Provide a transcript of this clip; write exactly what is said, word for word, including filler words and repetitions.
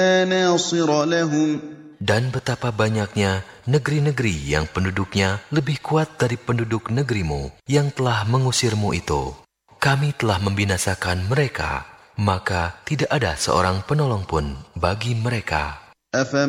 ناصر لهم Dan betapa banyaknya negeri-negeri yang penduduknya lebih kuat dari penduduk negerimu yang telah mengusirmu itu. Kami telah membinasakan mereka, maka tidak ada seorang penolong pun bagi mereka.